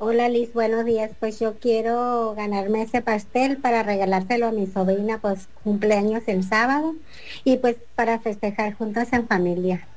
Hola Liz, buenos días. Pues yo quiero ganarme ese pastel para regalárselo a mi sobrina, pues cumpleaños el sábado y pues para festejar juntos en familia.